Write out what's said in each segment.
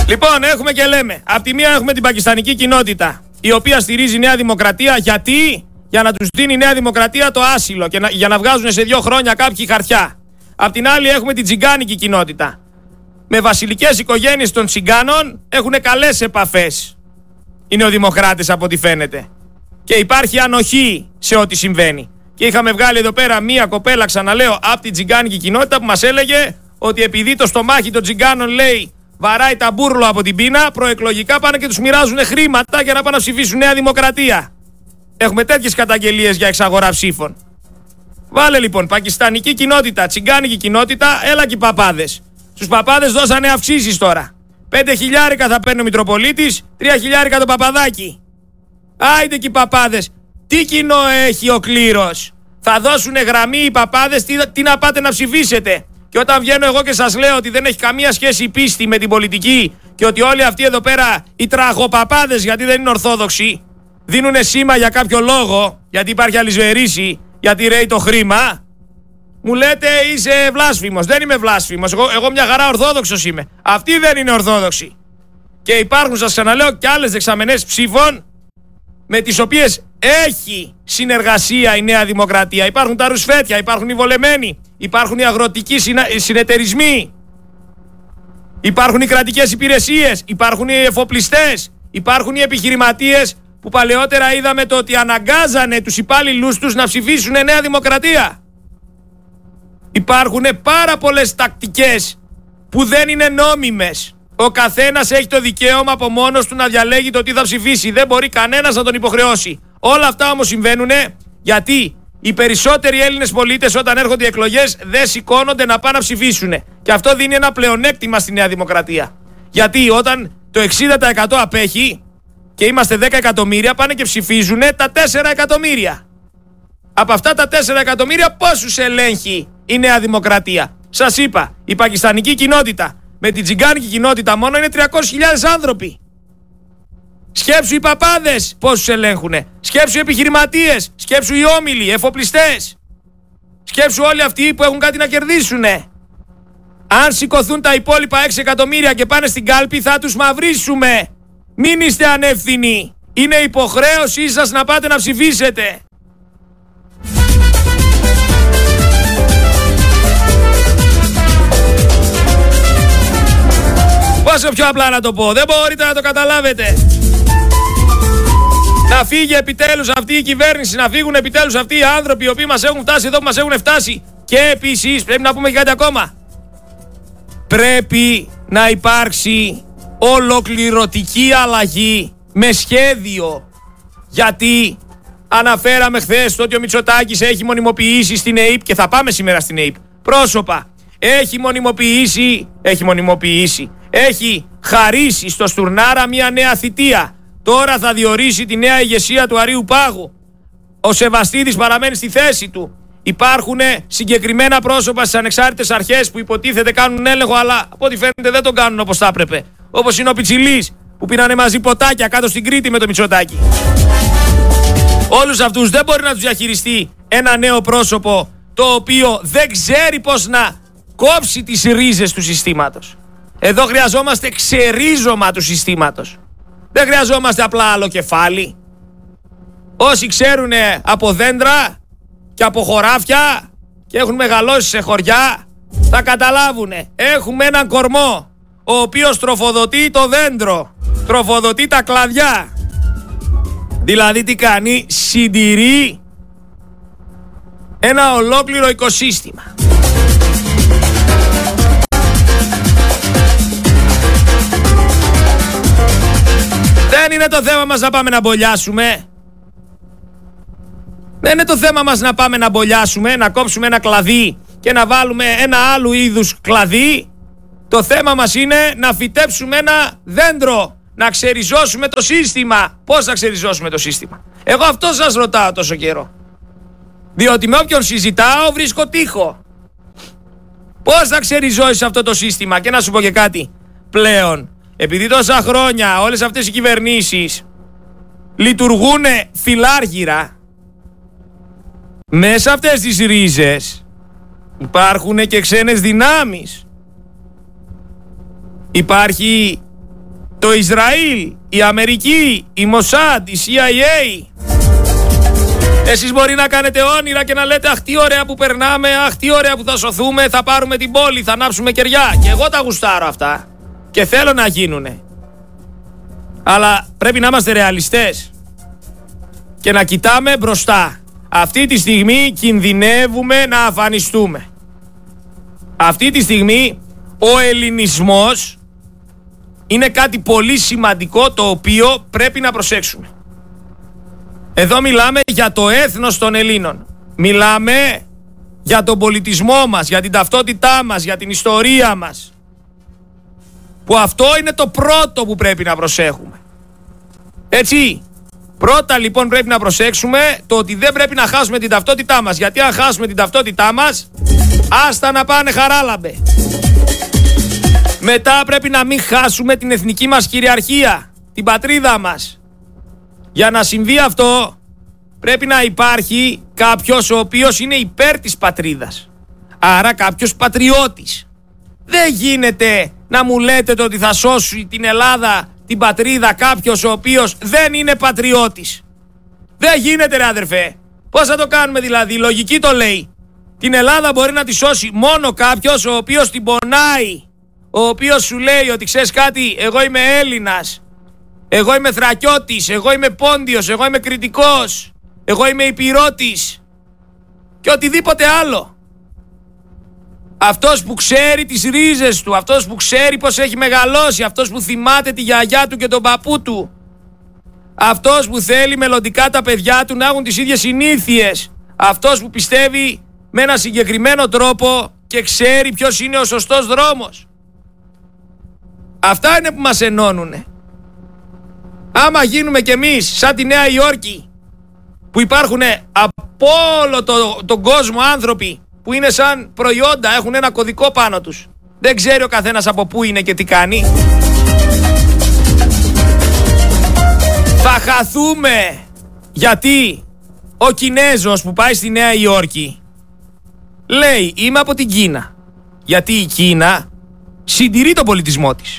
Λοιπόν, έχουμε και λέμε. Απ' τη μία έχουμε την πακιστανική κοινότητα, η οποία στηρίζει Νέα Δημοκρατία. Γιατί? Για να τους δίνει η Νέα Δημοκρατία το άσυλο και για να βγάζουν σε 2 χρόνια κάποιοι χαρτιά. Απ' την άλλη έχουμε την τσιγκάνικη κοινότητα. Με βασιλικές οικογένειες των τσιγκάνων έχουν καλές επαφές οι νεοδημοκράτες από ό,τι φαίνεται. Και υπάρχει ανοχή σε ό,τι συμβαίνει. Και είχαμε βγάλει εδώ πέρα μία κοπέλα, ξαναλέω, από την τσιγκάνικη κοινότητα που μας έλεγε ότι επειδή το στομάχι των τσιγκάνων, λέει, βαράει τα μπούρλο από την πείνα, προεκλογικά πάνε και τους μοιράζουν χρήματα για να πάνε να ψηφίσουν Νέα Δημοκρατία. Έχουμε τέτοιες καταγγελίες για εξαγορά ψήφων. Βάλε λοιπόν πακιστανική κοινότητα, τσιγκάνικη κοινότητα, έλα και οι παπάδες. Στους παπάδες δώσανε αυξήσεις τώρα. 5.000 θα παίρνει ο Μητροπολίτης, 3.000 το παπαδάκι. Άιντε και οι παπάδες. Τι κοινό έχει ο κλήρος? Θα δώσουνε γραμμή οι παπάδες τι να πάτε να ψηφίσετε. Και όταν βγαίνω εγώ και σας λέω ότι δεν έχει καμία σχέση η πίστη με την πολιτική και ότι όλοι αυτοί εδώ πέρα οι τραγοπαπάδες, γιατί δεν είναι ορθόδοξοι, δίνουνε σήμα για κάποιο λόγο, γιατί υπάρχει αλυσβερίση, γιατί ρέει το χρήμα, μου λέτε είσαι βλάσφημος. Δεν είμαι βλάσφημος. Εγώ μια χαρά ορθόδοξος είμαι. Αυτοί δεν είναι ορθόδοξοι. Και υπάρχουν, σας ξαναλέω, και άλλες δεξαμενές ψήφων με τις οποίες έχει συνεργασία η Νέα Δημοκρατία. Υπάρχουν τα ρουσφέτια, υπάρχουν οι βολεμένοι, υπάρχουν οι αγροτικοί συνεταιρισμοί, υπάρχουν οι κρατικές υπηρεσίες, υπάρχουν οι εφοπλιστές, υπάρχουν οι επιχειρηματίες που παλαιότερα είδαμε το ότι αναγκάζανε τους υπάλληλους τους να ψηφίσουν Νέα Δημοκρατία. Υπάρχουν πάρα πολλές τακτικές που δεν είναι νόμιμες. Ο καθένας έχει το δικαίωμα από μόνος του να διαλέγει το τι θα ψηφίσει. Δεν μπορεί κανένας να τον υποχρεώσει. Όλα αυτά όμως συμβαίνουν γιατί οι περισσότεροι Έλληνες πολίτες όταν έρχονται οι εκλογές δεν σηκώνονται να πάνε να ψηφίσουν. Και αυτό δίνει ένα πλεονέκτημα στη Νέα Δημοκρατία. Γιατί όταν το 60% απέχει και είμαστε 10 εκατομμύρια, πάνε και ψηφίζουν τα 4 εκατομμύρια. Από αυτά τα 4 εκατομμύρια πόσους ελέγχει η Νέα Δημοκρατία? Σας είπα, η πακιστανική κοινότητα με την τσιγκάνικη κοινότητα μόνο είναι 300.000 άνθρωποι. Σκέψου οι παπάδες πόσους ελέγχουνε. Σκέψου οι επιχειρηματίες. Σκέψου οι όμιλοι, οι εφοπλιστές. Σκέψου όλοι αυτοί που έχουν κάτι να κερδίσουνε. Αν σηκωθούν τα υπόλοιπα 6 εκατομμύρια και πάνε στην κάλπη θα τους μαυρίσουμε. Μην είστε ανεύθυνοι. Είναι υποχρέωσή σας να πάτε να ψηφίσετε. Πόσο πιο απλά να το πω, δεν μπορείτε να το καταλάβετε. Να φύγει επιτέλους αυτή η κυβέρνηση, να φύγουν επιτέλους αυτοί οι άνθρωποι οι οποίοι μας έχουν φτάσει εδώ που μας έχουν φτάσει. Και επίσης πρέπει να πούμε και κάτι ακόμα. Πρέπει να υπάρξει ολοκληρωτική αλλαγή με σχέδιο. Γιατί αναφέραμε χθες το ότι ο Μητσοτάκης έχει μονιμοποιήσει στην ΕΥΠ και θα πάμε σήμερα στην ΕΥΠ πρόσωπα. Έχει χαρίσει στο Στουρνάρα μια νέα θητεία. Τώρα θα διορίσει τη νέα ηγεσία του Αρείου Πάγου. Ο Σεβαστίδης παραμένει στη θέση του. Υπάρχουν συγκεκριμένα πρόσωπα στις ανεξάρτητες αρχές που υποτίθεται κάνουν έλεγχο, αλλά από ό,τι φαίνεται δεν τον κάνουν όπως θα έπρεπε. Όπως είναι ο Πιτσιλής που πήρανε μαζί ποτάκια κάτω στην Κρήτη με το Μητσοτάκη. Όλους αυτούς δεν μπορεί να τους διαχειριστεί ένα νέο πρόσωπο το οποίο δεν ξέρει πώς να κόψει τις ρίζες του συστήματος. Εδώ χρειαζόμαστε ξερίζωμα του συστήματος. Δεν χρειαζόμαστε απλά άλλο κεφάλι. Όσοι ξέρουν από δέντρα και από χωράφια και έχουν μεγαλώσει σε χωριά θα καταλάβουν. Έχουμε έναν κορμό ο οποίος τροφοδοτεί το δέντρο, τροφοδοτεί τα κλαδιά. Δηλαδή τι κάνει? Συντηρεί ένα ολόκληρο οικοσύστημα. Δεν είναι το θέμα μας να πάμε να μπολιάσουμε. Δεν είναι το θέμα μας να πάμε να μπολιάσουμε, να κόψουμε ένα κλαδί και να βάλουμε ένα άλλου είδους κλαδί. Το θέμα μας είναι να φυτέψουμε ένα δέντρο, να ξεριζώσουμε το σύστημα. Πώς θα ξεριζώσουμε το σύστημα? Εγώ αυτό σας ρωτάω τόσο καιρό. Διότι με όποιον συζητάω βρίσκω τείχο. Πώς θα ξεριζώσεις αυτό το σύστημα? Και να σου πω και κάτι. Πλέον, επειδή τόσα χρόνια όλες αυτές οι κυβερνήσεις λειτουργούν φιλάργυρα, μέσα αυτές τις ρίζες υπάρχουν και ξένες δυνάμεις. Υπάρχει το Ισραήλ, η Αμερική, η Μοσάντ, η CIA. Εσείς μπορεί να κάνετε όνειρα και να λέτε αχ τι ωραία που περνάμε, αχ τι ωραία που θα σωθούμε, θα πάρουμε την πόλη, θα ανάψουμε κεριά. Και εγώ τα γουστάρω αυτά και θέλω να γίνουνε. Αλλά πρέπει να είμαστε ρεαλιστές και να κοιτάμε μπροστά. Αυτή τη στιγμή κινδυνεύουμε να αφανιστούμε. Αυτή τη στιγμή ο ελληνισμός είναι κάτι πολύ σημαντικό το οποίο πρέπει να προσέξουμε. Εδώ μιλάμε για το έθνος των Ελλήνων. Μιλάμε για τον πολιτισμό μας, για την ταυτότητά μας, για την ιστορία μας. Που αυτό είναι το πρώτο που πρέπει να προσέχουμε. Έτσι, πρώτα λοιπόν πρέπει να προσέξουμε το ότι δεν πρέπει να χάσουμε την ταυτότητά μας. Γιατί αν χάσουμε την ταυτότητά μας, άστα να πάνε χαράλαμπε. Μετά πρέπει να μην χάσουμε την εθνική μας κυριαρχία, την πατρίδα μας. Για να συμβεί αυτό πρέπει να υπάρχει κάποιος ο οποίος είναι υπέρ της πατρίδας. Άρα κάποιος πατριώτης. Δεν γίνεται να μου λέτε το ότι θα σώσει την Ελλάδα, την πατρίδα, κάποιος ο οποίος δεν είναι πατριώτης. Δεν γίνεται ρε αδερφέ. Πώς θα το κάνουμε δηλαδή, η λογική το λέει. Την Ελλάδα μπορεί να τη σώσει μόνο κάποιος ο οποίος την πονάει. Ο οποίος σου λέει ότι ξέρεις κάτι, εγώ είμαι Έλληνας. Εγώ είμαι Θρακιώτης, εγώ είμαι Πόντιος, εγώ είμαι Κρητικός, εγώ είμαι Ηπειρώτης και οτιδήποτε άλλο. Αυτός που ξέρει τις ρίζες του, αυτός που ξέρει πως έχει μεγαλώσει, αυτός που θυμάται τη γιαγιά του και τον παππού του, αυτός που θέλει μελλοντικά τα παιδιά του να έχουν τις ίδιες συνήθειες, αυτός που πιστεύει με ένα συγκεκριμένο τρόπο και ξέρει ποιος είναι ο σωστός δρόμος. Αυτά είναι που μας ενώνουνε. Άμα γίνουμε κι εμείς σαν τη Νέα Υόρκη που υπάρχουν από όλο τον κόσμο άνθρωποι που είναι σαν προϊόντα, έχουν ένα κωδικό πάνω τους. Δεν ξέρει ο καθένας από πού είναι και τι κάνει. Θα χαθούμε γιατί ο Κινέζος που πάει στη Νέα Υόρκη λέει είμαι από την Κίνα. Γιατί η Κίνα συντηρεί τον πολιτισμό της.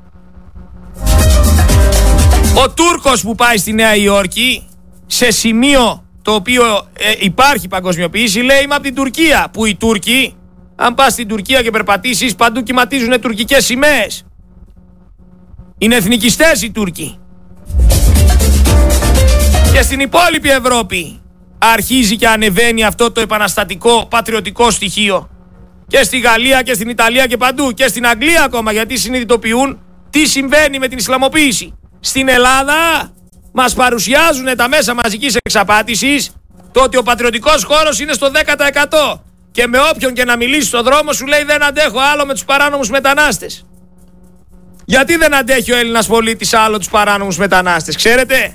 Ο Τούρκος που πάει στη Νέα Υόρκη σε σημείο το οποίο υπάρχει παγκοσμιοποίηση λέει είμαι από την Τουρκία. Που οι Τούρκοι, αν πας στην Τουρκία και περπατήσεις, παντού κυματίζουν τουρκικές σημαίες. Είναι εθνικιστές οι Τούρκοι. Και στην υπόλοιπη Ευρώπη αρχίζει και ανεβαίνει αυτό το επαναστατικό πατριωτικό στοιχείο. Και στη Γαλλία και στην Ιταλία και παντού. Και στην Αγγλία ακόμα, γιατί συνειδητοποιούν τι συμβαίνει με την Ισλαμοποίηση. Στην Ελλάδα μας παρουσιάζουν τα μέσα μαζικής εξαπάτησης το ότι ο πατριωτικός χώρος είναι στο 10%. Και με όποιον και να μιλήσει στον δρόμο σου λέει δεν αντέχω άλλο με τους παράνομους μετανάστες. Γιατί δεν αντέχει ο Έλληνας πολίτης άλλο τους παράνομους μετανάστες, ξέρετε?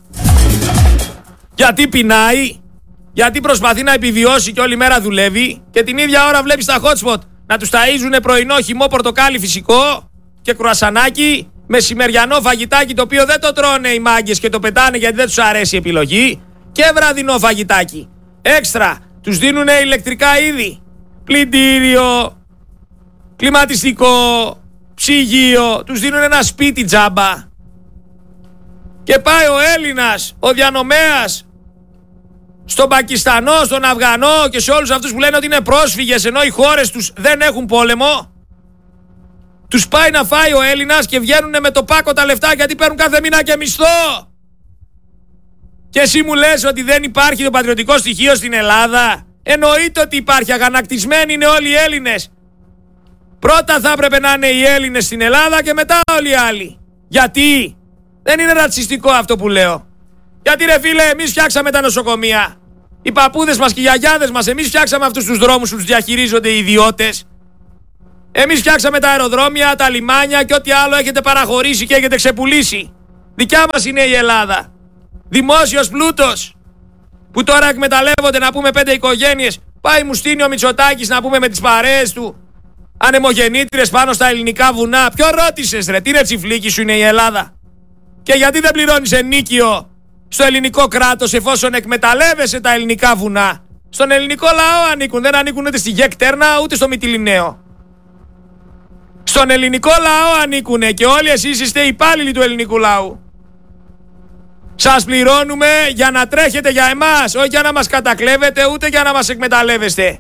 Γιατί πεινάει, γιατί προσπαθεί να επιβιώσει και όλη μέρα δουλεύει και την ίδια ώρα βλέπει στα hotspot να τους ταΐζουνε πρωινό χυμό πορτοκάλι φυσικό και κρουασανάκι, μεσημεριανό φαγητάκι το οποίο δεν το τρώνε οι μάγκες και το πετάνε γιατί δεν τους αρέσει η επιλογή, και βραδινό φαγητάκι. Έξτρα, τους δίνουνε ηλεκτρικά είδη, πλυντήριο, κλιματιστικό, ψυγείο, τους δίνουν ένα σπίτι τζάμπα. Και πάει ο Έλληνας, ο διανομέας, στον Πακιστανό, στον Αφγανό και σε όλους αυτούς που λένε ότι είναι πρόσφυγες ενώ οι χώρες τους δεν έχουν πόλεμο. Τους πάει να φάει ο Έλληνας και βγαίνουν με το πάκο τα λεφτά γιατί παίρνουν κάθε μήνα και μισθό. Και εσύ μου λες ότι δεν υπάρχει το πατριωτικό στοιχείο στην Ελλάδα? Εννοείται ότι υπάρχει, αγανακτισμένοι είναι όλοι οι Έλληνες. Πρώτα θα έπρεπε να είναι οι Έλληνες στην Ελλάδα και μετά όλοι οι άλλοι. Γιατί? Δεν είναι ρατσιστικό αυτό που λέω. Γιατί ρε φίλε, εμείς φτιάξαμε τα νοσοκομεία. Οι παππούδες μας και οι γιαγιάδες μας, εμείς φτιάξαμε αυτούς τους δρόμους που τους διαχειρίζονται οι ιδιώτες. Εμείς φτιάξαμε τα αεροδρόμια, τα λιμάνια και ό,τι άλλο έχετε παραχωρήσει και έχετε ξεπουλήσει. Δικιά μας είναι η Ελλάδα. Δημόσιος πλούτος. Που τώρα εκμεταλλεύονται να πούμε 5 οικογένειες. Πάει μου στείνει ο Μητσοτάκης να πούμε με τις παρέες του. Ανεμογεννήτριες πάνω στα ελληνικά βουνά. Ποιο ρώτησες ρε, τι ρε τσιφλίκι σου είναι η Ελλάδα? Και γιατί δεν πληρώνεις ενίκιο στο ελληνικό κράτος εφόσον εκμεταλλεύεσαι τα ελληνικά βουνά? Στον ελληνικό λαό ανήκουν, δεν ανήκουν ούτε στη Γεκ Τέρνα ούτε στο Μυτιληναίο. Στον ελληνικό λαό ανήκουνε και όλοι εσείς είστε υπάλληλοι του ελληνικού λαού. Σας πληρώνουμε για να τρέχετε για εμάς, όχι για να μας κατακλέβετε ούτε για να μας εκμεταλλεύεστε.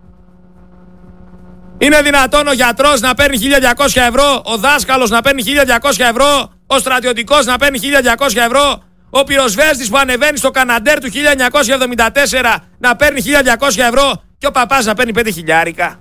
Είναι δυνατόν ο γιατρός να παίρνει 1.200 ευρώ, ο δάσκαλος να παίρνει 1.200 ευρώ, ο στρατιωτικός να παίρνει 1.200 ευρώ, ο πυροσβέστης που ανεβαίνει στο Καναντέρ του 1974 να παίρνει 1.200 ευρώ και ο παπάς να παίρνει 5 χιλιάρικα?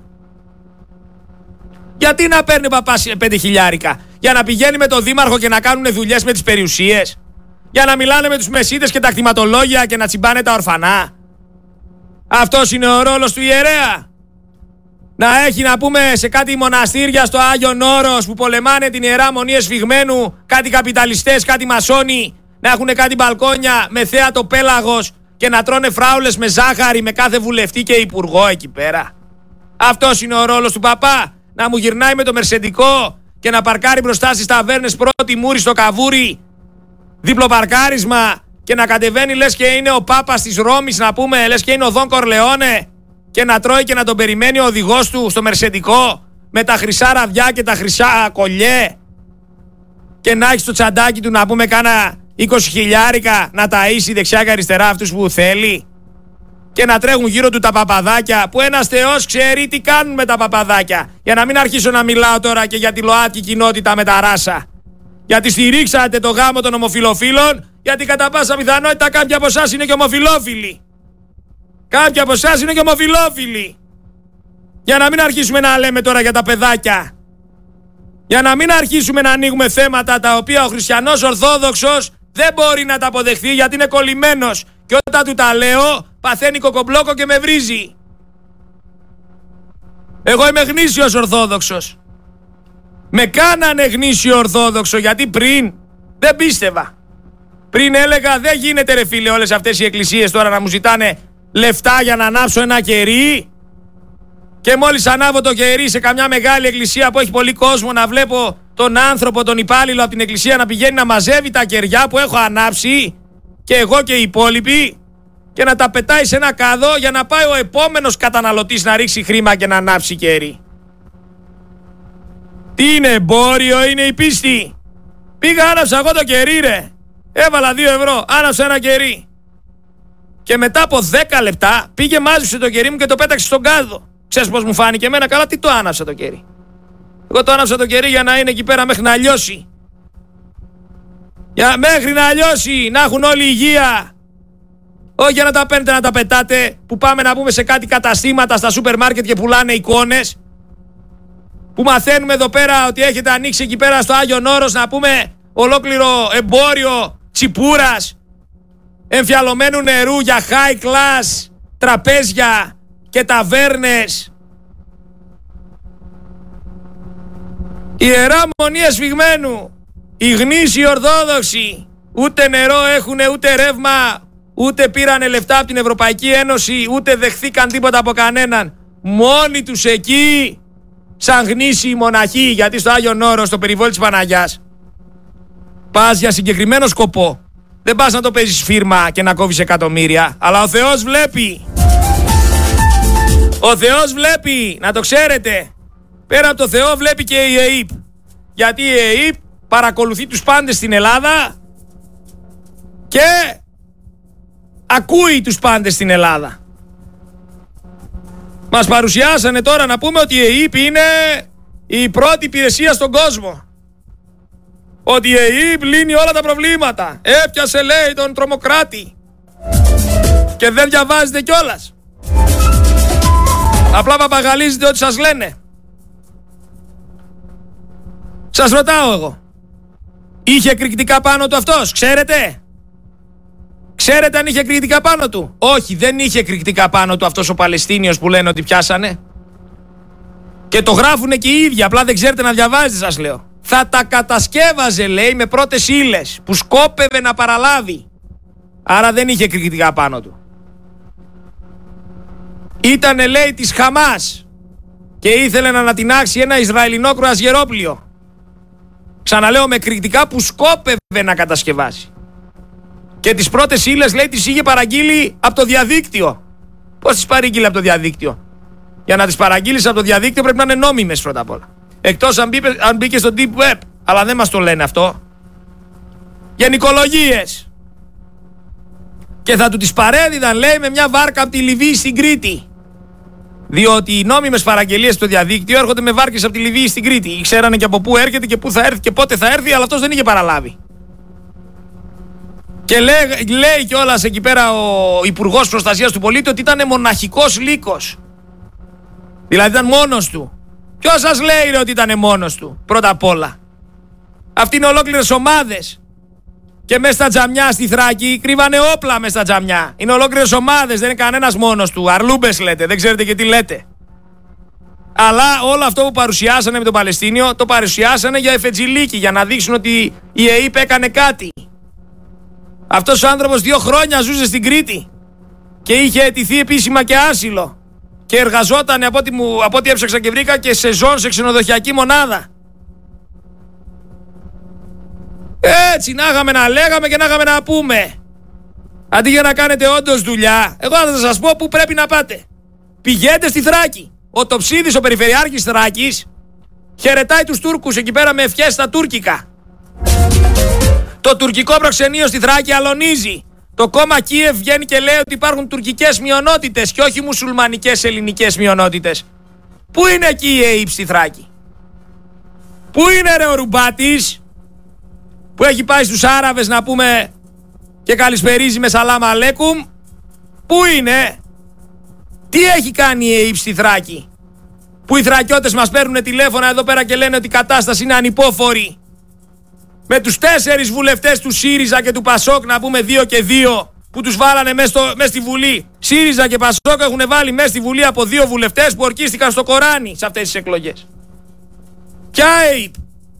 Γιατί να παίρνει ο παπάς 5 χιλιάρικα? Για να πηγαίνει με τον δήμαρχο και να κάνουν δουλειές με τις περιουσίες? Για να μιλάνε με τους μεσίτες και τα κτηματολόγια και να τσιμπάνε τα ορφανά? Αυτός είναι ο ρόλος του ιερέα? Να έχει, να πούμε, σε κάτι μοναστήρια στο Άγιον Όρος που πολεμάνε την Ιερά Μονή Εσφιγμένου κάτι καπιταλιστές, κάτι μασόνοι, να έχουν κάτι μπαλκόνια με θέατο πέλαγος και να τρώνε φράουλες με ζάχαρη με κάθε βουλευτή και υπουργό εκεί πέρα? Αυτός είναι ο ρόλος του παπά? Να μου γυρνάει με το μερσεντικό και να παρκάρει μπροστά στις ταβέρνες πρώτη μούρη στο καβούρι, δίπλο παρκάρισμα, και να κατεβαίνει λες και είναι ο Πάπας της Ρώμης, να πούμε, λες και είναι ο Δον Κορλεόνε, και να τρώει και να τον περιμένει ο οδηγός του στο μερσεντικό με τα χρυσά ραβιά και τα χρυσά κολλιέ, και να έχει στο τσαντάκι του, να πούμε, κάνα 20 χιλιάρικα να ταΐσει δεξιά και αριστερά αυτούς που θέλει, και να τρέχουν γύρω του τα παπαδάκια που ένας Θεός ξέρει τι κάνουν με τα παπαδάκια. Για να μην αρχίσω να μιλάω τώρα και για τη ΛΟΑΤΚΙ κοινότητα με τα ράσα. Γιατί στηρίξατε το γάμο των ομοφυλοφίλων, γιατί κατά πάσα πιθανότητα κάποιοι από εσάς είναι και ομοφυλόφιλοι. Κάποιοι από εσάς είναι και ομοφυλόφιλοι. Για να μην αρχίσουμε να λέμε τώρα για τα παιδάκια. Για να μην αρχίσουμε να ανοίγουμε θέματα τα οποία ο χριστιανός Ορθόδοξος δεν μπορεί να τα αποδεχθεί, γιατί είναι κολλημένος. Και όταν του τα λέω, παθαίνει κοκομπλόκο και με βρίζει. Εγώ είμαι γνήσιος Ορθόδοξος. Με κάνανε γνήσιο Ορθόδοξο, γιατί πριν δεν πίστευα. Πριν έλεγα δεν γίνεται ρε φίλε όλες αυτές οι εκκλησίες τώρα να μου ζητάνε λεφτά για να ανάψω ένα κερί, και μόλις ανάβω το κερί σε καμιά μεγάλη εκκλησία που έχει πολύ κόσμο, να βλέπω τον άνθρωπο, τον υπάλληλο από την εκκλησία να πηγαίνει να μαζεύει τα κεριά που έχω ανάψει και εγώ και οι υπόλοιποι, και να τα πετάει σε ένα κάδο για να πάει ο επόμενος καταναλωτής να ρίξει χρήμα και να ανάψει κερί. Τι είναι, εμπόριο είναι η πίστη? Πήγα, άναψα εγώ το κερί ρε. Έβαλα 2 ευρώ, άναψα ένα κερί. Και μετά από 10 λεπτά πήγε, μάζεψε το κερί μου και το πέταξε στον κάδο. Ξέρεις πως μου φάνηκε εμένα? Καλά, τι το άναψα το κερί? Εγώ το άναψα το κερί για να είναι εκεί πέρα μέχρι να λιώσει. Μέχρι να λιώσει, να έχουν όλοι υγεία. Όχι για να τα παίρνετε να τα πετάτε, που πάμε να πούμε σε κάτι καταστήματα στα σούπερ μάρκετ και πουλάνε εικόνες. Που μαθαίνουμε εδώ πέρα ότι έχετε ανοίξει εκεί πέρα στο Άγιον Όρος, να πούμε, ολόκληρο εμπόριο τσιπούρας, εμφιαλωμένου νερού για high class, τραπέζια και ταβέρνες. Ιερά Μονή Εσφιγμένου, οι γνήσιοι Ορθόδοξοι, ούτε νερό έχουνε, ούτε ρεύμα, ούτε πήρανε λεφτά από την Ευρωπαϊκή Ένωση, ούτε δεχθήκαν τίποτα από κανέναν. Μόνοι τους εκεί, σαν γνήσιοι μοναχοί, γιατί στο Άγιον Όρος, στο περιβόλι της Παναγιάς, πας για συγκεκριμένο σκοπό. Δεν πας να το παίζεις φίρμα και να κόβεις εκατομμύρια, αλλά ο Θεός βλέπει. Ο Θεός βλέπει, να το ξέρετε. Πέρα από το Θεό βλέπει και η ΕΕΠ. Γιατί η ΕΕΠ παρακολουθεί τους πάντες στην Ελλάδα και ακούει τους πάντες στην Ελλάδα. Μας παρουσιάσανε τώρα να πούμε ότι η ΕΕΠ είναι η πρώτη υπηρεσία στον κόσμο. Ότι η ΕΕΠ λύνει όλα τα προβλήματα. Έπιασε, λέει, τον τρομοκράτη. Και δεν διαβάζετε κιόλας. Απλά παπαγαλίζετε ό,τι σας λένε. Σας ρωτάω εγώ. Είχε εκρηκτικά πάνω του αυτός, ξέρετε? Ξέρετε αν είχε εκρηκτικά πάνω του? Όχι, δεν είχε εκρηκτικά πάνω του αυτός ο Παλαιστίνιος που λένε ότι πιάσανε. Και το γράφουνε και οι ίδιοι, απλά δεν ξέρετε να διαβάζετε, σας λέω. Θα τα κατασκεύαζε, λέει, με πρώτες ύλες που σκόπευε να παραλάβει. Άρα δεν είχε εκρηκτικά πάνω του. Ήτανε, λέει, της Χαμάς και ήθελε να ανατινάξει ένα Ισραηλινό κρουαζιερόπλοιο. Ξαναλέω, με εκρηκτικά που σκόπευε να κατασκευάσει. Και τις πρώτες ύλες, λέει, τις είχε παραγγείλει από το διαδίκτυο. Πώς τις παρήγγειλε από το διαδίκτυο? Για να τις παραγγείλεις από το διαδίκτυο πρέπει να είναι νόμιμες πρώτα απ' όλα. Εκτός αν μπήκε στο Deep Web. Αλλά δεν μας το λένε αυτό. Γενικολογίες. Και θα του τις παρέδιδαν, λέει, με μια βάρκα από τη Λιβύη στην Κρήτη. Διότι οι νόμιμες παραγγελίες στο διαδίκτυο έρχονται με βάρκες από τη Λιβύη στην Κρήτη. Ξέρανε και από πού έρχεται και πού θα έρθει και πότε θα έρθει, αλλά αυτός δεν είχε παραλάβει. Και λέει κιόλας εκεί πέρα ο Υπουργός Προστασίας του Πολίτη ότι ήταν μοναχικός λύκος. Δηλαδή ήταν μόνος του. Ποιος σας λέει ρε, ότι ήταν μόνος του? Πρώτα απ' όλα. Αυτοί είναι ολόκληρες ομάδες. Και μέσα στα τζαμιά στη Θράκη κρύβανε όπλα μέσα στα τζαμιά. Είναι ολόκληρες ομάδες, δεν είναι κανένας μόνος του. Αρλούμπες λέτε, δεν ξέρετε και τι λέτε. Αλλά όλο αυτό που παρουσιάσανε με τον Παλαιστίνιο, το παρουσιάσανε για εφετζιλίκι, για να δείξουν ότι η ΕΕΠ έκανε κάτι. Αυτός ο άνθρωπος 2 χρόνια ζούσε στην Κρήτη και είχε αιτηθεί επίσημα και άσυλο. Και εργαζόταν από ό,τι έψαξα και βρήκα και σεζόν σε ξενοδοχειακή μονάδα. Έτσι να είχαμε να λέγαμε και να είχαμε να πούμε. Αντί για να κάνετε όντως δουλειά, εγώ θα σας πω πού πρέπει να πάτε. Πηγαίνετε στη Θράκη. Ο Τοψίδης, ο Περιφερειάρχης Θράκης, χαιρετάει τους Τούρκους εκεί πέρα με ευχές στα τουρκικά. Το τουρκικό προξενείο στη Θράκη αλωνίζει. Το κόμμα Κίεβ βγαίνει και λέει ότι υπάρχουν τουρκικές μειονότητες και όχι μουσουλμανικές ελληνικές μειονότητες. Πού είναι εκεί η ΕΕΠ στη Θράκη? Πού είναι ρε ο Ρουμπάτης που έχει πάει στους Άραβες να πούμε και καλησπερίζει με σαλάμα αλέκουμ? Πού είναι? Τι έχει κάνει η ΕΕΠ στη Θράκη που οι θρακιώτες μας παίρνουν τηλέφωνα εδώ πέρα και λένε ότι η κατάσταση είναι ανυπόφορη? Με τους 4 βουλευτές του ΣΥΡΙΖΑ και του ΠΑΣΟΚ, να πούμε 2 και 2, που τους βάλανε μέσα στη Βουλή. ΣΥΡΙΖΑ και ΠΑΣΟΚ έχουν βάλει μέσα στη Βουλή από 2 βουλευτές που ορκίστηκαν στο Κοράνι σε αυτές τις εκλογές. Ποια ΕΕΠ?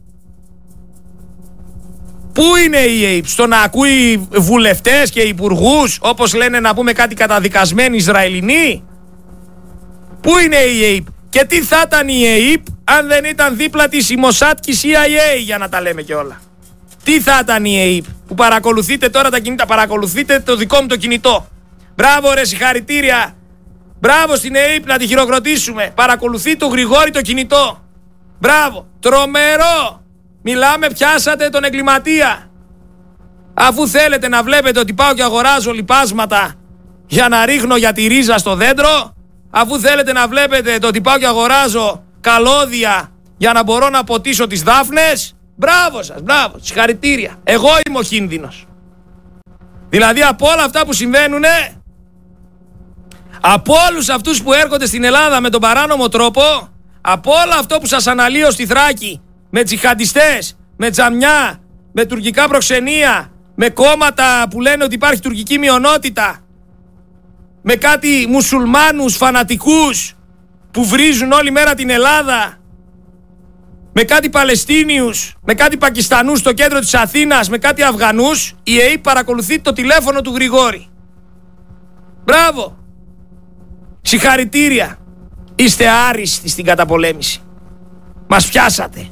Πού είναι η ΕΕΠ? Στο να ακούει βουλευτές και υπουργούς, όπως λένε να πούμε κάτι καταδικασμένοι Ισραηλινοί? Πού είναι η ΕΕΠ? Και τι θα ήταν η ΕΕΠ αν δεν ήταν δίπλα της η Μοσάτ και η CIA, για να τα λέμε και όλα? Τι θα ήταν η ΕΕΠ που παρακολουθείτε τώρα τα κινητά? Παρακολουθείτε το δικό μου το κινητό. Μπράβο ρε, συγχαρητήρια. Μπράβο στην ΕΕΠ, να τη χειροκροτήσουμε. Παρακολουθεί το Γρηγόρη το κινητό. Μπράβο. Τρομερό. Μιλάμε, πιάσατε τον εγκληματία. Αφού θέλετε να βλέπετε ότι πάω και αγοράζω λιπάσματα για να ρίχνω για τη ρίζα στο δέντρο, αφού θέλετε να βλέπετε το ότι πάω και αγοράζω καλώδια για να μπορώ να ποτίσω τις δάφνες, μπράβο σας, μπράβο, συγχαρητήρια. Εγώ είμαι ο κίνδυνος. Δηλαδή από όλα αυτά που συμβαίνουνε, από όλους αυτούς που έρχονται στην Ελλάδα με τον παράνομο τρόπο, από όλο αυτό που σας αναλύω στη Θράκη, με τζιχαντιστές, με τζαμιά, με τουρκικά προξενία, με κόμματα που λένε ότι υπάρχει τουρκική μειονότητα, με κάτι μουσουλμάνους φανατικούς που βρίζουν όλη μέρα την Ελλάδα, με κάτι Παλαιστίνιους, με κάτι Πακιστανούς στο κέντρο της Αθήνας, με κάτι Αφγανούς, η ΕΕΠ παρακολουθεί το τηλέφωνο του Γρηγόρη. Μπράβο. Συγχαρητήρια. Είστε άριστοι στην καταπολέμηση. Μας πιάσατε.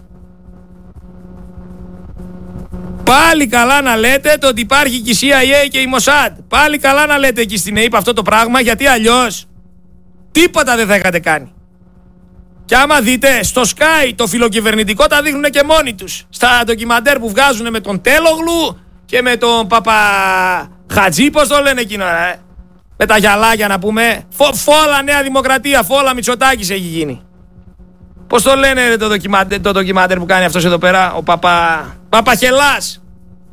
Πάλι καλά να λέτε το ότι υπάρχει και η CIA και η Μοσάντ. Πάλι καλά να λέτε εκεί στην ΕΕΠ αυτό το πράγμα, γιατί αλλιώς τίποτα δεν θα είχατε κάνει. Και άμα δείτε στο Sky το φιλοκυβερνητικό, τα δείχνουν και μόνοι τους. Στα ντοκιμαντέρ που βγάζουν με τον Τέλογλου και με τον Παπαχατζή, πώς το λένε εκείνο, με τα γυαλάκια να πούμε. Φόλα Νέα Δημοκρατία, φόλα Μητσοτάκης έχει γίνει. Πώς το λένε το ντοκιμαντέρ που κάνει αυτός εδώ πέρα, ο Παπαχελάς.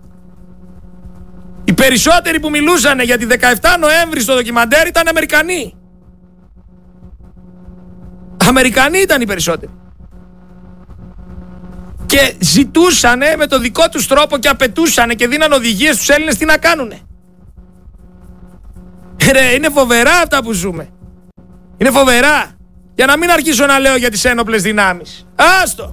Οι περισσότεροι που μιλούσαν για τη 17 Νοέμβρη στο ντοκιμαντέρ ήταν Αμερικανοί. Αμερικανοί ήταν οι περισσότεροι. Και ζητούσανε με το δικό τους τρόπο και απαιτούσανε και δίναν οδηγίες στους Έλληνες τι να κάνουνε. Ρε, είναι φοβερά αυτά που ζούμε. Είναι φοβερά. Για να μην αρχίσω να λέω για τις ένοπλες δυνάμεις. Άστο.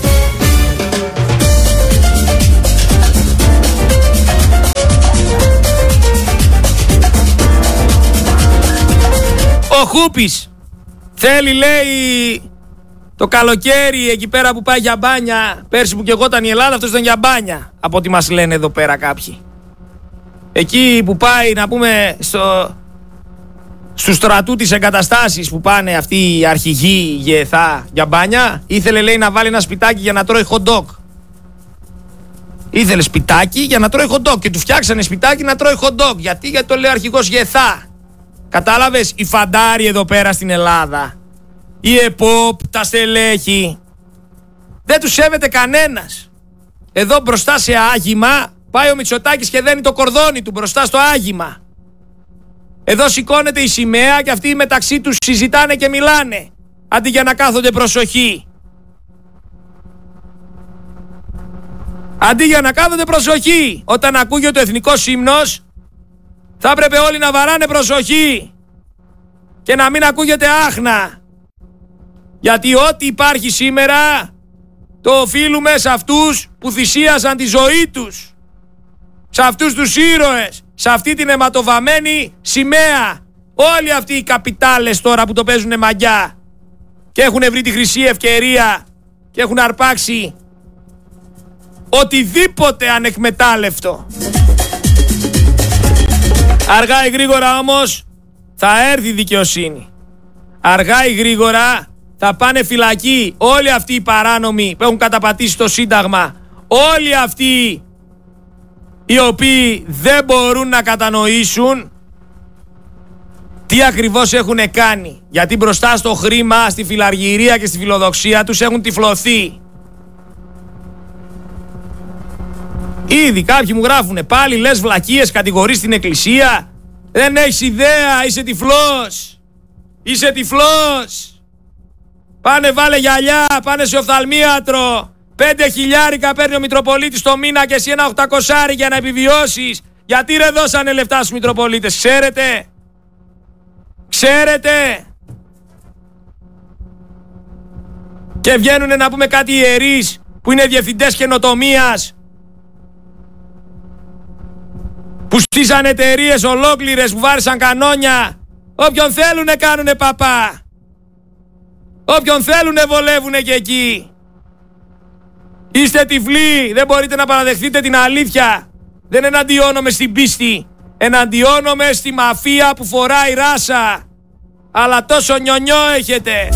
Ο Χούπης θέλει, λέει, το καλοκαίρι εκεί πέρα που πάει για μπάνια. Πέρσι που και εγώ ήταν η Ελλάδα, αυτός ήταν για μπάνια, από ό,τι μας λένε εδώ πέρα κάποιοι. Εκεί που πάει να πούμε στους στρατού τις εγκαταστάσεις που πάνε αυτοί οι αρχηγοί ΓΕΘΑ για μπάνια. Ήθελε, λέει, να βάλει ένα σπιτάκι για να τρώει hot dog. Ήθελε σπιτάκι για να τρώει hot dog και του φτιάξανε σπιτάκι να τρώει hot dog. Γιατί το λέει ο αρχηγός ΓΕΘΑ. Κατάλαβες, οι φαντάροι εδώ πέρα στην Ελλάδα, η ΕΠΟΠ, τα στελέχη, δεν τους σέβεται κανένας. Εδώ μπροστά σε άγημα πάει ο Μητσοτάκης και δένει το κορδόνι του μπροστά στο άγημα. Εδώ σηκώνεται η σημαία και αυτοί μεταξύ τους συζητάνε και μιλάνε, αντί για να κάθονται προσοχή. Αντί για να κάθονται προσοχή, όταν ακούγεται ο εθνικός ύμνος, θα έπρεπε όλοι να βαράνε προσοχή και να μην ακούγεται άχνα. Γιατί ό,τι υπάρχει σήμερα το οφείλουμε σε αυτούς που θυσίασαν τη ζωή τους, σε αυτούς τους ήρωες, σε αυτή την αιματοβαμμένη σημαία. Όλοι αυτοί οι καπιτάλες τώρα που το παίζουνε μαγιά και έχουν βρει τη χρυσή ευκαιρία και έχουν αρπάξει οτιδήποτε ανεκμετάλλευτο. Αργά ή γρήγορα όμως θα έρθει η δικαιοσύνη. Αργά ή γρήγορα θα πάνε φυλακή όλοι αυτοί οι παράνομοι που έχουν καταπατήσει το Σύνταγμα. Όλοι αυτοί οι οποίοι δεν μπορούν να κατανοήσουν τι ακριβώς έχουν κάνει. Γιατί μπροστά στο χρήμα, στη φιλαργυρία και στη φιλοδοξία τους έχουν τυφλωθεί. Ήδη κάποιοι μου γράφουνε, πάλι λες βλακίες, κατηγορείς την εκκλησία. Δεν έχεις ιδέα, είσαι τυφλός. Είσαι τυφλός. Πάνε βάλε γυαλιά, πάνε σε οφθαλμίατρο. 5.000 παίρνει ο Μητροπολίτης το μήνα και εσύ ένα 800 για να επιβιώσεις. Γιατί ρε δώσανε λεφτά στους Μητροπολίτες, ξέρετε. Ξέρετε. Και βγαίνουνε να πούμε κάτι ιερείς που είναι διευθυντές καινοτομίας, που στήσαν εταιρείες ολόκληρες, που βάρισαν κανόνια. Όποιον θέλουνε κάνουνε παπά. Όποιον θέλουνε βολεύουνε και εκεί. Είστε τυφλοί, δεν μπορείτε να παραδεχτείτε την αλήθεια. Δεν εναντιώνομαι στην πίστη, εναντιώνομαι στη μαφία που φοράει ράσα. Αλλά τόσο νιονιό έχετε.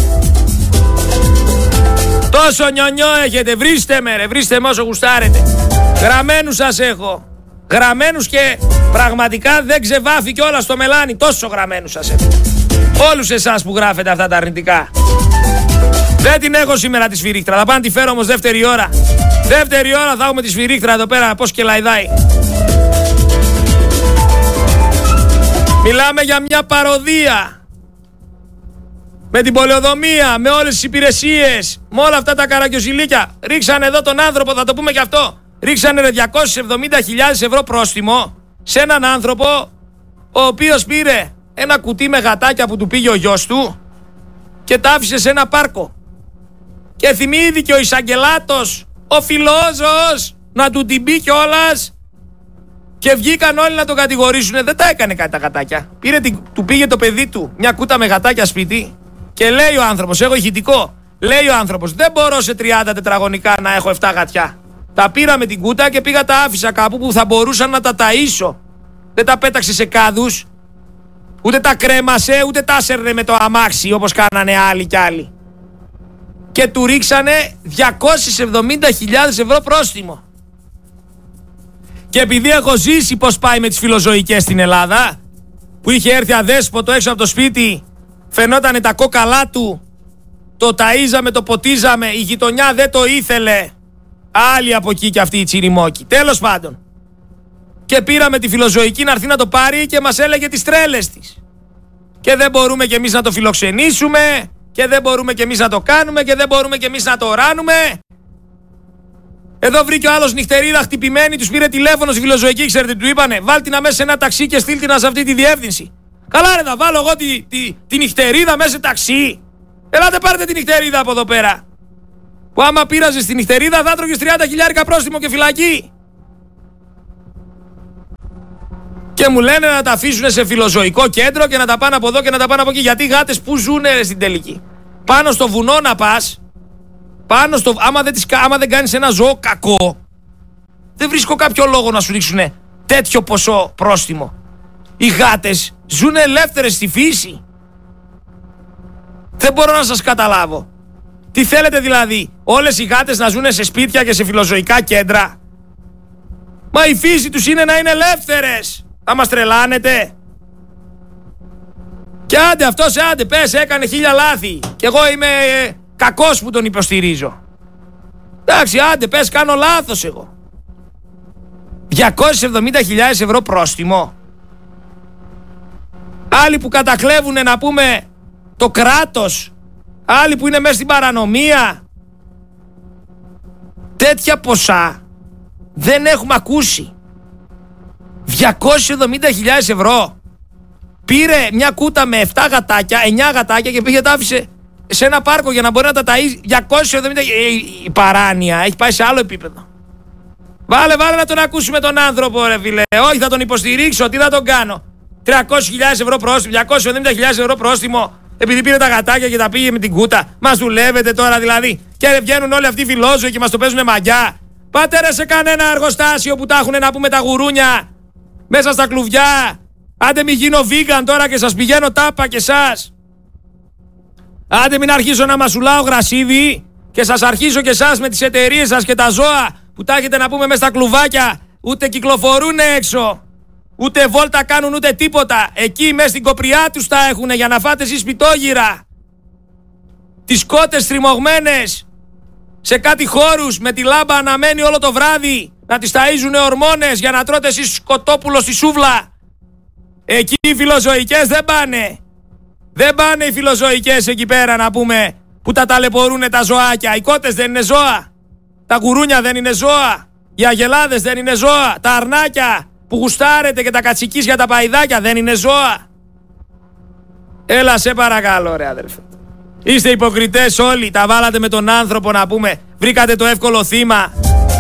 Τόσο νιονιό έχετε. Βρίστε με ρε, βρίστε με όσο γουστάρετε. Γραμμένους σας έχω. Γραμμένους και πραγματικά δεν ξεβάφει κιόλας το μελάνι. Τόσο γραμμένους σας έχω. Όλους εσάς που γράφετε αυτά τα αρνητικά. Δεν την έχω σήμερα τη σφυρίχτρα. Θα πάω να τη φέρω όμως δεύτερη ώρα. Δεύτερη ώρα θα έχουμε τη σφυρίχτρα εδώ πέρα, πώς και λαϊδάει. Μιλάμε για μια παροδία. Με την πολεοδομία, με όλες τις υπηρεσίες, με όλα αυτά τα καραγκιοζηλίκια. Ρίξανε εδώ τον άνθρωπο, θα το πούμε και αυτό. Ρίξανε 270.000 ευρώ πρόστιμο σε έναν άνθρωπο ο οποίος πήρε ένα κουτί με γατάκια που του πήγε ο γιος του και τα άφησε σε ένα πάρκο. Και θυμήθηκε ο εισαγγελάτος, ο φιλόζωος, να του την πει κιόλας και βγήκαν όλοι να τον κατηγορήσουν. Δεν τα έκανε κάτι τα γατάκια. Του πήγε το παιδί του μια κούτα με γατάκια σπίτι και λέει ο άνθρωπος, έχω ηχητικό, λέει ο άνθρωπος, δεν μπορώ σε 30 τετραγωνικά να έχω 7 γατιά. Τα πήρα με την κούτα και πήγα τα άφησα κάπου που θα μπορούσαν να τα ταΐσω. Δεν τα πέταξε σε κάδους, ούτε τα κρέμασε, ούτε τα άσερνε με το αμάξι όπως κάνανε άλλοι κι άλλοι. Και του ρίξανε 270.000 ευρώ πρόστιμο. Και επειδή έχω ζήσει πως πάει με τις φιλοζωικές στην Ελλάδα, που είχε έρθει αδέσποτο έξω από το σπίτι, φαινότανε τα κόκαλά του, το ταΐζαμε, το ποτίζαμε, η γειτονιά δεν το ήθελε. Άλλοι από εκεί κι αυτοί οι τσιριμόκοι. Τέλος πάντων. Και πήραμε τη φιλοζωική να έρθει να το πάρει και μας έλεγε τις τρέλες της. Και δεν μπορούμε κι εμείς να το φιλοξενήσουμε, και δεν μπορούμε κι εμείς να το κάνουμε, και δεν μπορούμε κι εμείς να το ράνουμε. Εδώ βρήκε ο άλλος νυχτερίδα χτυπημένη, τους πήρε τηλέφωνο στη φιλοζωική, ξέρετε τι του είπανε? Βάλ την αμέσως σε ένα ταξί και στείλ την σε αυτή τη διεύθυνση. Καλά ρε, θα βάλω εγώ τη νυχτερίδα μέσα σε ταξί? Ελάτε πάρετε τη νυχτερίδα από εδώ πέρα. Που άμα πήραζες τη νυχτερίδα θα τρώγες 30.000 πρόστιμο και φυλακή. Και μου λένε να τα αφήσουν σε φιλοζωικό κέντρο και να τα πάνε από εδώ και να τα πάνε από εκεί. Γιατί οι γάτες που ζουνε στην τελική? Πάνω στο βουνό να πας, άμα δεν κάνεις ένα ζώο κακό, δεν βρίσκω κάποιο λόγο να σου ρίξουνε τέτοιο ποσό πρόστιμο. Οι γάτες ζουν ελεύθερες στη φύση. Δεν μπορώ να σας καταλάβω. Τι θέλετε δηλαδή, όλες οι γάτες να ζουν σε σπίτια και σε φιλοζωικά κέντρα? Μα η φύση τους είναι να είναι ελεύθερες. Θα μας τρελάνετε? Και άντε αυτός, άντε πες, έκανε 1000 λάθη και εγώ είμαι κακός που τον υποστηρίζω. Εντάξει, άντε πες, κάνω λάθος εγώ. 270.000 ευρώ πρόστιμο. Άλλοι που κατακλέβουνε, να πούμε, το κράτος. Άλλοι που είναι μέσα στην παρανομία. Τέτοια ποσά δεν έχουμε ακούσει. 270.000 ευρώ. Πήρε μια κούτα με 7 γατάκια, 9 γατάκια και πήγε τα άφησε σε ένα πάρκο για να μπορεί να τα ταΐσει. 270. Η παράνοια έχει πάει σε άλλο επίπεδο. Βάλε να τον ακούσουμε τον άνθρωπο, ρε φίλε. Όχι, θα τον υποστηρίξω, τι θα τον κάνω? 300.000 ευρώ πρόστιμο, 270.000 ευρώ πρόστιμο, επειδή πήρε τα γατάκια και τα πήγε με την κούτα. Μας δουλεύετε τώρα δηλαδή? Και βγαίνουν όλοι αυτοί οι φιλόζωοι και μας το παίζουνε μαγιά. Πάτε ρε σε κανένα εργοστάσιο που τα έχουνε, να πούμε, τα γουρούνια μέσα στα κλουβιά. Άντε μην γίνω vegan τώρα και σας πηγαίνω τάπα και εσάς. Άντε μην αρχίσω να μασουλάω γρασίδι και σας αρχίσω και εσάς με τις εταιρείες σας και τα ζώα που τα έχετε, να πούμε, μέσα στα κλουβάκια. Ούτε κυκλοφορούν έξω, ούτε βόλτα κάνουν, ούτε τίποτα. Εκεί μέσα στην κοπριά τους τα έχουνε για να φάτε εσείς πιτόγυρα. Τις κότες στριμωγμένες σε κάτι χώρους με τη λάμπα αναμένη όλο το βράδυ, να τις ταΐζουνε ορμόνες για να τρώτε εσείς σκοτόπουλο στη σούβλα. Εκεί οι φιλοζωικές δεν πάνε. Δεν πάνε οι φιλοζωικές εκεί πέρα, να πούμε, που τα ταλαιπωρούνε τα ζωάκια. Οι κότες δεν είναι ζώα? Τα γουρούνια δεν είναι ζώα? Οι αγελάδες δεν είναι ζώα? Τα αρνάκια που γουστάρετε και τα κατσικίσια, τα παϊδάκια, δεν είναι ζώα? Έλα σε παρακαλώ ρε αδερφέ. Είστε υποκριτές όλοι. Τα βάλατε με τον άνθρωπο, να πούμε. Βρήκατε το εύκολο θύμα.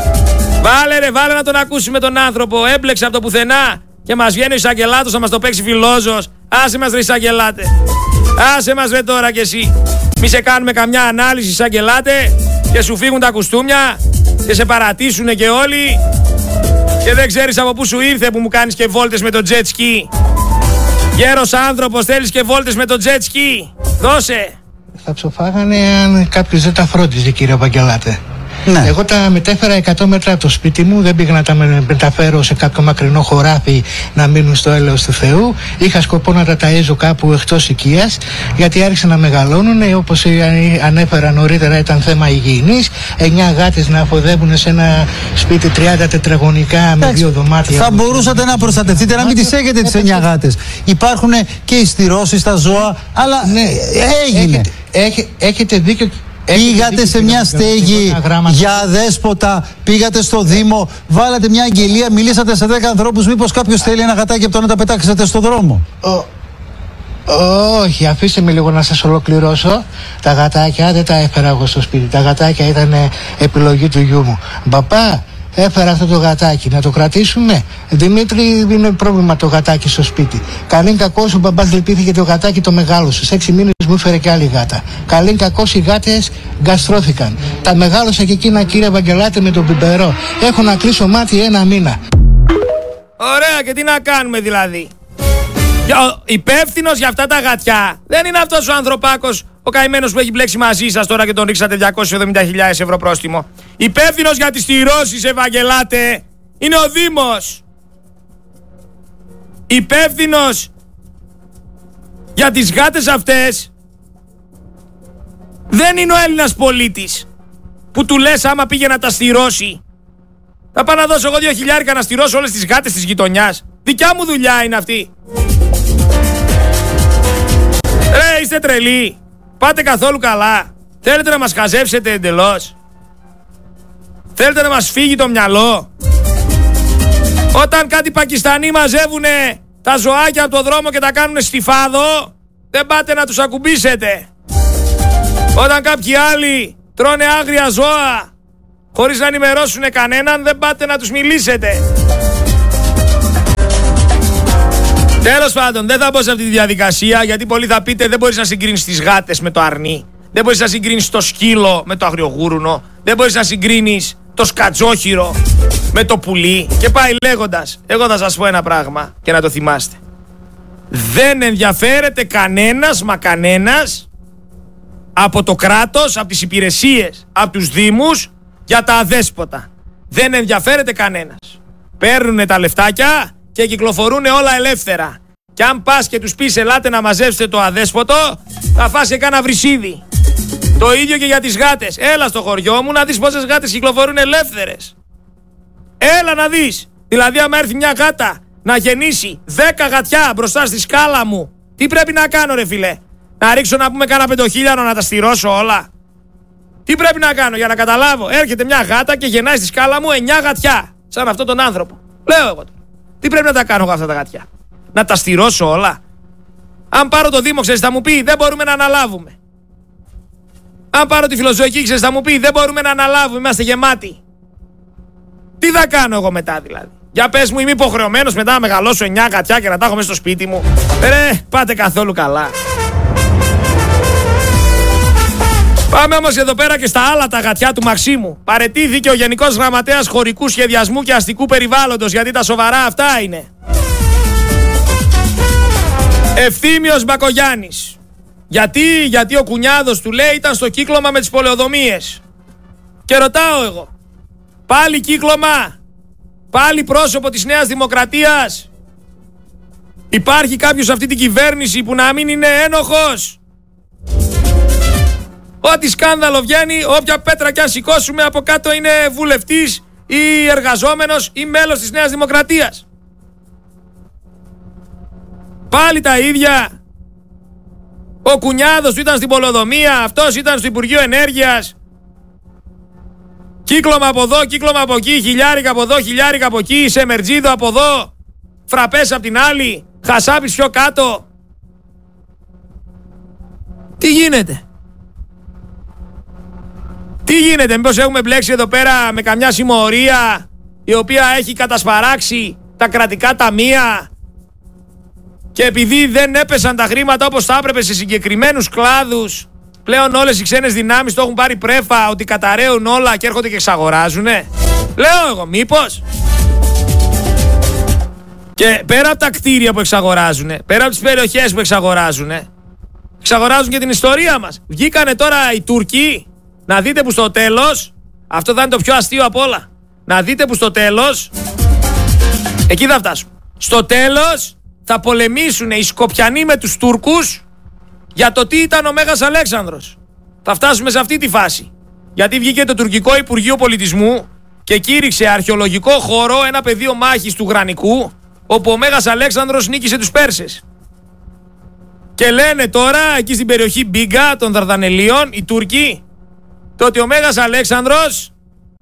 Βάλε να τον ακούσουμε τον άνθρωπο. Έμπλεξε από το πουθενά και μας βγαίνει ο εισαγγελάτος να μας το παίξει φιλόζος. Άσε μας ρε εισαγγελάτε. Άσε μας ρε τώρα κι εσύ. Μη σε κάνουμε καμιά ανάλυση, εισαγγελάτε, και σου φύγουν τα κουστούμια και σε παρατήσουνε και όλοι και δεν ξέρεις από πού σου ήρθε που μου κάνεις και βόλτες με το jet ski. Γέρος άνθρωπος, θέλεις και βόλτες με το jet ski? Δώσε. Θα ψοφάγανε αν κάποιος δεν τα φρόντιζε, κύριε Βαγγελάτε. Ναι. Εγώ τα μετέφερα 100 μέτρα από το σπίτι μου, δεν πήγα να τα μεταφέρω σε κάποιο μακρινό χωράφι να μείνουν στο έλεος του Θεού. Είχα σκοπό να τα ταΐζω κάπου εκτός οικίας, γιατί άρχισαν να μεγαλώνουν. Όπως ανέφερα νωρίτερα, ήταν θέμα υγιεινής. 9 γάτες να αφοδεύουν σε ένα σπίτι 30 τετραγωνικά με 2 δωμάτια. Θα μπορούσατε να προστατευτείτε, να μην τις έχετε τις 9 γάτες. Υπάρχουν και οι στηρώσεις στα ζώα, αλλά ναι, έγινε. Έχετε δίκιο. Πήγατε σε μια στέγη για αδέσποτα, πήγατε στο Δήμο, βάλατε μια αγγελία, μιλήσατε σε 10 ανθρώπους, μήπως κάποιος θέλει ένα γατάκι από το να τα πετάξετε στο δρόμο? Όχι, αφήστε με λίγο να σας ολοκληρώσω. Τα γατάκια δεν τα έφερα εγώ στο σπίτι. Τα γατάκια ήταν επιλογή του γιού μου. Μπαπά, έφερα αυτό το γατάκι, να το κρατήσουμε? Δημήτρη, δεν είναι πρόβλημα το γατάκι στο σπίτι. Καλήν κακός ο μπαμπάς λυπήθηκε το γατάκι το μεγάλωσε. Σε 6 μήνες μου έφερε και άλλη γάτα. Καλήν κακός οι γάτες γκαστρώθηκαν. Τα μεγάλωσα και εκείνα, κύριε Βαγγελάτε, με τον πιπερό. Έχω να κλείσω μάτι 1 μήνα. Ωραία, και τι να κάνουμε δηλαδή? Υπεύθυνος για αυτά τα γατιά δεν είναι αυτός ο ανθρωπάκος, ο καημένος που έχει μπλέξει μαζί σας τώρα και τον ρίξατε 270.000 ευρώ πρόστιμο. Υπεύθυνος για τις στηρώσεις, Ευαγγελάτε, είναι ο Δήμος. Υπεύθυνος για τις γάτες αυτές δεν είναι ο Έλληνας πολίτης που του λες άμα πήγε να τα στηρώσει. Θα πάω να δώσω εγώ 2.000 να στηρώσω όλες τις γάτες της γειτονιάς. Δικιά μου δουλειά είναι αυτή. Ρε, είστε τρελοί? Πάτε καθόλου καλά? Θέλετε να μας χαζέψετε εντελώς? Θέλετε να μας φύγει το μυαλό? Όταν κάτι Πακιστανοί μαζεύουνε τα ζωάκια από το δρόμο και τα κάνουνε στη Φάδο, δεν πάτε να τους ακουμπήσετε. Όταν κάποιοι άλλοι τρώνε άγρια ζώα χωρίς να ενημερώσουν κανέναν, δεν πάτε να τους μιλήσετε. Τέλος πάντων, δεν θα μπω σε αυτή τη διαδικασία, γιατί πολλοί θα πείτε δεν μπορείς να συγκρίνεις τις γάτες με το αρνί, δεν μπορείς να συγκρίνεις το σκύλο με το αγριογούρουνο, δεν μπορείς να συγκρίνεις το σκατζόχυρο με το πουλί και πάει λέγοντας. Εγώ θα σας πω ένα πράγμα και να το θυμάστε. Δεν ενδιαφέρεται κανένας, μα κανένας, από το κράτος, από τις υπηρεσίες, από τους δήμους, για τα αδέσποτα. Δεν ενδιαφέρεται κανένας. Παίρνουνε τα λεφτάκια και κυκλοφορούν όλα ελεύθερα. Και αν πας και τους πεις ελάτε να μαζέψετε το αδέσποτο, θα φας και κάνα βρυσίδι. Το ίδιο και για τις γάτες. Έλα στο χωριό μου να δεις πόσες γάτες κυκλοφορούν ελεύθερες. Έλα να δεις. Δηλαδή άμα έρθει μια γάτα να γεννήσει 10 γατιά μπροστά στη σκάλα μου, τι πρέπει να κάνω ρε φίλε? Να ρίξω να πούμε κάνα 5.000 να τα στηρώσω όλα? Τι πρέπει να κάνω για να καταλάβω? Έρχεται μια γάτα και γεννάει στη σκάλα μου 9 γατιά. Σαν αυτόν τον άνθρωπο. Λέω εγώ. Τι πρέπει να τα κάνω εγώ αυτά τα γατιά? Να τα στηρώσω όλα? Αν πάρω το Δήμο, ξέρεις θα μου πει δεν μπορούμε να αναλάβουμε. Αν πάρω τη φιλοζωική, ξέρεις θα μου πει δεν μπορούμε να αναλάβουμε, είμαστε γεμάτοι. Τι θα κάνω εγώ μετά δηλαδή? Για πες μου, είμαι υποχρεωμένος μετά να μεγαλώσω 9 γατιά και να τα έχω μέσα στο σπίτι μου? Πάτε καθόλου καλά. Πάμε όμως εδώ πέρα και στα άλλα τα γατιά του Μαξίμου. Παραιτήθηκε ο Γενικός Γραμματέας Χωρικού Σχεδιασμού και Αστικού Περιβάλλοντος, γιατί τα σοβαρά αυτά είναι. Ευθύμιος Μπακογιάννης. Γιατί ο κουνιάδος του λέει ήταν στο κύκλωμα με τις πολεοδομίες. Και ρωτάω εγώ, πάλι κύκλωμα? Πάλι πρόσωπο της Νέας Δημοκρατίας? Υπάρχει κάποιος σε αυτή την κυβέρνηση που να μην είναι ένοχος? Ό,τι σκάνδαλο βγαίνει, όποια πέτρα κι αν σηκώσουμε από κάτω είναι βουλευτής ή εργαζόμενος ή μέλος της Νέας Δημοκρατίας. Πάλι τα ίδια. Ο κουνιάδος του ήταν στην πολεοδομία, αυτός ήταν στο Υπουργείο Ενέργειας. Κύκλωμα από εδώ, κύκλωμα από εκεί, χιλιάρικα από εδώ, χιλιάρικα από εκεί, σε μερτζίδο από εδώ, φραπές από την άλλη, χασάπης πιο κάτω. Τι γίνεται? Τι γίνεται, μήπως έχουμε μπλέξει εδώ πέρα με καμιά συμμορία η οποία έχει κατασπαράξει τα κρατικά ταμεία και επειδή δεν έπεσαν τα χρήματα όπως θα έπρεπε σε συγκεκριμένους κλάδους, πλέον όλες οι ξένες δυνάμεις το έχουν πάρει πρέφα ότι καταραίουν όλα και έρχονται και εξαγοράζουνε? Λέω εγώ, μήπως? Και πέρα από τα κτίρια που εξαγοράζουνε, πέρα από τις περιοχές που εξαγοράζουνε, εξαγοράζουν και την ιστορία μας. Βγήκανε τώρα οι Τούρκοι, να δείτε που στο τέλος, αυτό θα είναι το πιο αστείο απ' όλα, να δείτε που στο τέλος, εκεί θα φτάσουμε. Στο τέλος θα πολεμήσουν οι Σκοπιανοί με τους Τούρκους για το τι ήταν ο Μέγας Αλέξανδρος. Θα φτάσουμε σε αυτή τη φάση. Γιατί βγήκε το τουρκικό Υπουργείο Πολιτισμού και κήρυξε αρχαιολογικό χώρο ένα πεδίο μάχης του Γρανικού, όπου ο Μέγας Αλέξανδρος νίκησε τους Πέρσες. Και λένε τώρα εκεί στην περιοχή Μπίγκα των Δαρδανελίων οι Τούρκοι το ότι ο Μέγας Αλέξανδρος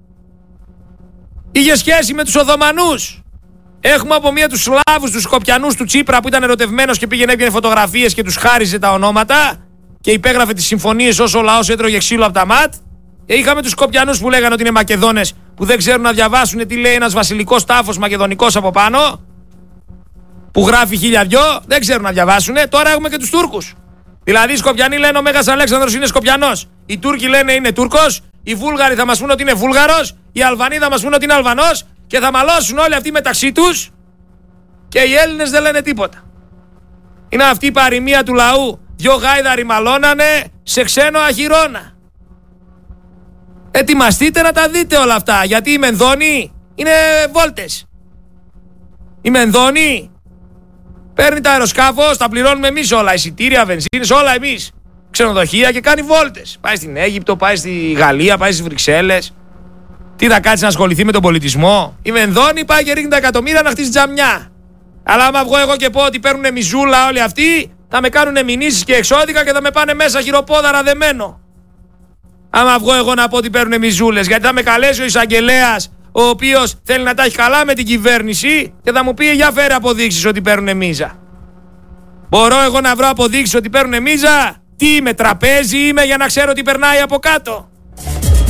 είχε σχέση με τους Οθωμανούς. Έχουμε από μία τους Σλάβους, τους Σκοπιανούς του Τσίπρα που ήταν ερωτευμένος και πήγαινε έπαιρνε φωτογραφίες και τους χάριζε τα ονόματα και υπέγραφε τις συμφωνίες όσο ο λαός έτρωγε ξύλο από τα ΜΑΤ. Και είχαμε τους Σκοπιανούς που λέγανε ότι είναι Μακεδόνες που δεν ξέρουν να διαβάσουν τι λέει ένας βασιλικός τάφος μακεδονικός από πάνω που γράφει 1002, δεν ξέρουν να διαβάσουν. Τώρα έχουμε και τους Τούρκους. Δηλαδή οι Σκοπιανοί λένε ο Μέγας Αλέξανδρος είναι Σκοπιανός, οι Τούρκοι λένε είναι Τούρκος, οι Βούλγαροι θα μας πούνε ότι είναι Βούλγαρος, οι Αλβανοί θα μας πούνε ότι είναι Αλβανός και θα μαλώσουν όλοι αυτοί μεταξύ τους και οι Έλληνες δεν λένε τίποτα. Είναι αυτή η παροιμία του λαού. Δυο γάιδαροι μαλώνανε σε ξένο αχυρώνα. Ετοιμαστείτε να τα δείτε όλα αυτά, γιατί οι Μενδόνοι είναι βόλτες. Οι Μενδόνοι παίρνει τα αεροσκάφος, τα πληρώνουμε εμείς όλα, εισιτήρια, βενζίνες, όλα εμείς. Ξενοδοχεία και κάνει βόλτες. Πάει στην Αίγυπτο, πάει στη Γαλλία, πάει στις Βρυξέλλες. Τι θα κάτσει να ασχοληθεί με τον πολιτισμό? Η Μενδόνη πάει και ρίχνει τα εκατομμύρια να χτίσει τζαμιά. Αλλά άμα βγω εγώ και πω ότι παίρνουνε μιζούλα όλοι αυτοί, θα με κάνουνε μηνύσεις και εξώδικα και θα με πάνε μέσα χειροπόδαρα δεμένο. Άμα βγω εγώ να πω ότι παίρνουνε μιζούλες, γιατί θα με καλέσει ο εισαγγελέας, ο οποίος θέλει να τα έχει καλά με την κυβέρνηση και θα μου πει για φέρε αποδείξεις ότι παίρνουνε μίζα. Μπορώ εγώ να βρω αποδείξεις ότι παίρνουνε μίζα? Τι είμαι, τραπέζι είμαι για να ξέρω τι περνάει από κάτω?